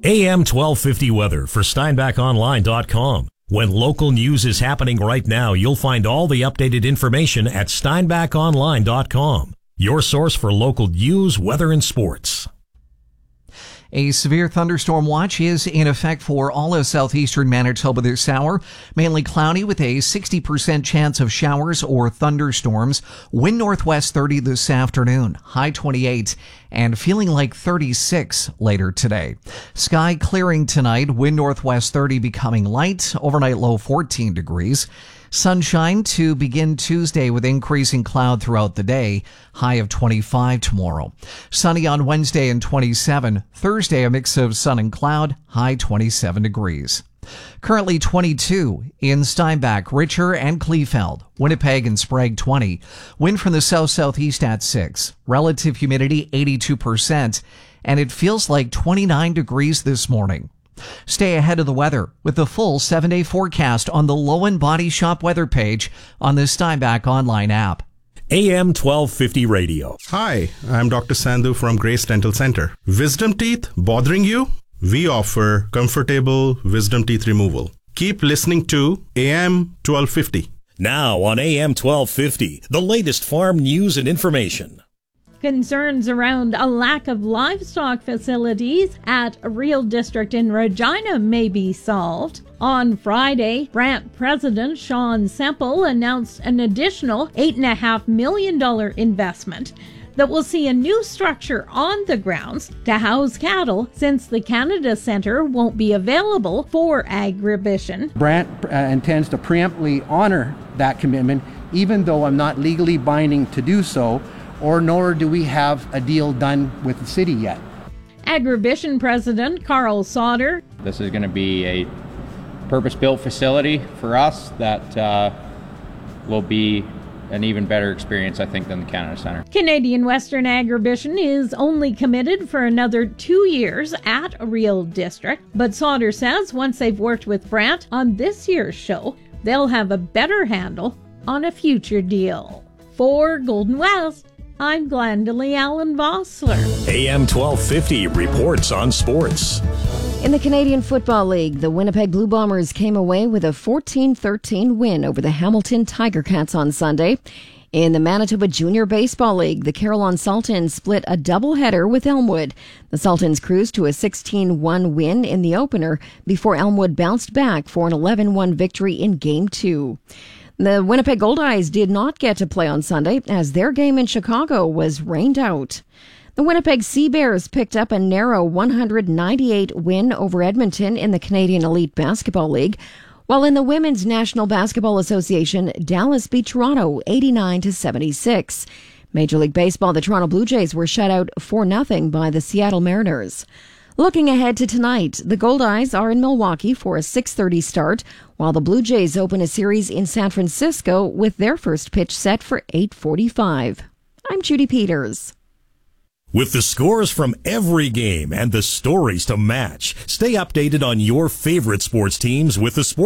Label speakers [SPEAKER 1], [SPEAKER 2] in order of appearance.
[SPEAKER 1] AM 1250 weather for SteinbachOnline.com. When local news is happening right now, you'll find all the updated information at SteinbachOnline.com. Your source for local news, weather, and sports.
[SPEAKER 2] A severe thunderstorm watch is in effect for all of southeastern Manitoba this hour. Mainly cloudy with a 60% chance of showers or thunderstorms. Wind northwest 30 this afternoon, high 28, and feeling like 36 later today. Sky clearing tonight, wind northwest 30 becoming light, overnight low 14 degrees. Sunshine to begin Tuesday with increasing cloud throughout the day, high of 25 tomorrow. Sunny on Wednesday and 27. Thursday, a mix of sun and cloud, high 27 degrees. Currently 22 in Steinbach, Richer, and Kleefeld. Winnipeg and Sprague 20. Wind from the south-southeast at 6. Relative humidity 82%. And it feels like 29 degrees this morning. Stay ahead of the weather with the full 7-day forecast on the Lowen Body Shop weather page on the Steinbach Online app.
[SPEAKER 1] AM 1250 Radio.
[SPEAKER 3] Hi, I'm Dr. Sandhu from Grace Dental Center. Wisdom teeth bothering you? We offer comfortable wisdom teeth removal. Keep listening to AM 1250.
[SPEAKER 1] Now on AM 1250, the latest farm news and information.
[SPEAKER 4] Concerns around a lack of livestock facilities at a Real District in Regina may be solved. On Friday, Brant President Sean Semple announced an additional $8.5 million investment that will see a new structure on the grounds to house cattle since the Canada Centre won't be available for agribition.
[SPEAKER 5] Brant intends to preemptively honor that commitment, even though I'm not legally binding to do so, or nor do we have a deal done with the city yet.
[SPEAKER 4] Agribition President Carl Sauter.
[SPEAKER 6] This is going to be a purpose-built facility for us that will be an even better experience, I think, than the Canada Centre.
[SPEAKER 4] Canadian Western Agribition is only committed for another 2 years at a Real District, but Sauter says once they've worked with Brant on this year's show, they'll have a better handle on a future deal. For Golden West, I'm Glendalee Allen Vossler.
[SPEAKER 1] AM 1250 reports on sports.
[SPEAKER 7] In the Canadian Football League, the Winnipeg Blue Bombers came away with a 14-13 win over the Hamilton Tiger Cats on Sunday. In the Manitoba Junior Baseball League, the Carillon Sultans split a doubleheader with Elmwood. The Sultans cruised to a 16-1 win in the opener before Elmwood bounced back for an 11-1 victory in Game 2. The Winnipeg Goldeyes did not get to play on Sunday as their game in Chicago was rained out. The Winnipeg Sea Bears picked up a narrow 198 win over Edmonton in the Canadian Elite Basketball League, while in the Women's National Basketball Association, Dallas beat Toronto 89-76. Major League Baseball, the Toronto Blue Jays were shut out 4-0 by the Seattle Mariners. Looking ahead to tonight, the Goldeyes are in Milwaukee for a 6:30 start, while the Blue Jays open a series in San Francisco with their first pitch set for 8:45. I'm Judy Peters.
[SPEAKER 1] With the scores from every game and the stories to match, stay updated on your favorite sports teams with the Sports